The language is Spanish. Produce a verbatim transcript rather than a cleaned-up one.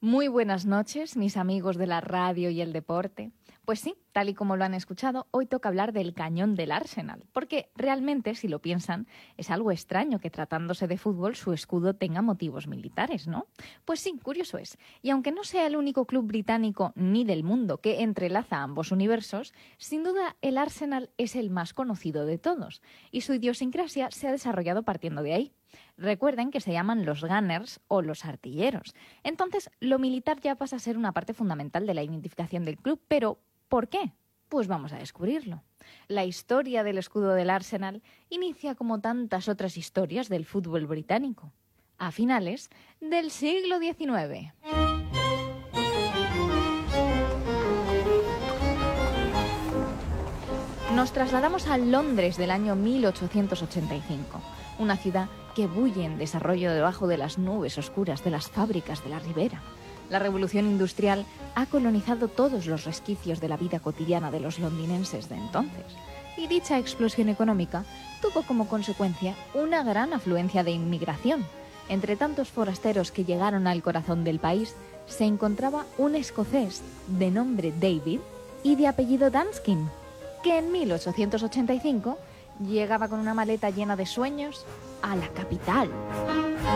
Muy buenas noches, mis amigos de la radio y el deporte. Pues sí, tal y como lo han escuchado, hoy toca hablar del cañón del Arsenal, porque realmente, si lo piensan, es algo extraño que tratándose de fútbol su escudo tenga motivos militares, ¿no? Pues sí, curioso es. Y aunque no sea el único club británico ni del mundo que entrelaza ambos universos, sin duda el Arsenal es el más conocido de todos, y su idiosincrasia se ha desarrollado partiendo de ahí. Recuerden que se llaman los Gunners o los artilleros. Entonces, lo militar ya pasa a ser una parte fundamental de la identificación del club, pero ¿por qué? Pues vamos a descubrirlo. La historia del escudo del Arsenal inicia como tantas otras historias del fútbol británico, a finales del siglo diecinueve. Nos trasladamos a Londres del año mil ochocientos ochenta y cinco, una ciudad que bulle en desarrollo debajo de las nubes oscuras de las fábricas de la Ribera. La revolución industrial ha colonizado todos los resquicios de la vida cotidiana de los londinenses de entonces, y dicha explosión económica tuvo como consecuencia una gran afluencia de inmigración. Entre tantos forasteros que llegaron al corazón del país, se encontraba un escocés de nombre David y de apellido Danskin, que en mil ochocientos ochenta y cinco llegaba con una maleta llena de sueños a la capital.